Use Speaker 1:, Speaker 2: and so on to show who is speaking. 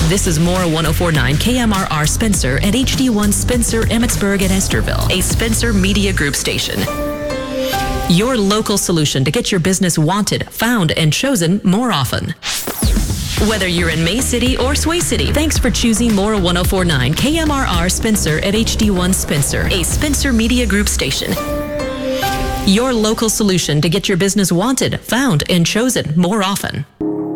Speaker 1: This is Mora 1049 KMRR Spencer and HD1 Spencer, Emmitsburg, and Esterville, a Spencer Media Group station. Your local solution to get your business wanted, found, and chosen more often. Whether you're in May City or Sway City, thanks for choosing Mora 1049 KMRR Spencer at HD1 Spencer, a Spencer Media Group station. Your local solution to get your business wanted, found, and chosen more often.